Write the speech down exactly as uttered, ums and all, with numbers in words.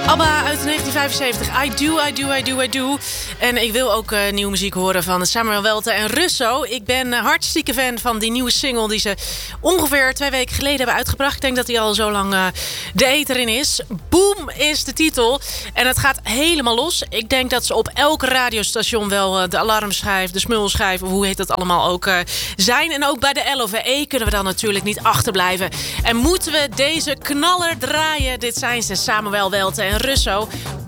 ABBA uit negentien vijfenzeventig. I do, I do, I do, I do. En ik wil ook uh, nieuwe muziek horen van Samuel Welte en Russo. Ik ben uh, hartstikke fan van die nieuwe single die ze ongeveer twee weken geleden hebben uitgebracht. Ik denk dat die al zo lang uh, de eter in is. Boom is de titel. En het gaat helemaal los. Ik denk dat ze op elk radiostation wel uh, de alarmschijf, de smulschijf, of hoe heet dat allemaal ook uh, zijn. En ook bij de L O V E kunnen we dan natuurlijk niet achterblijven. En moeten we deze knaller draaien? Dit zijn ze, Samuel Welte en Russo.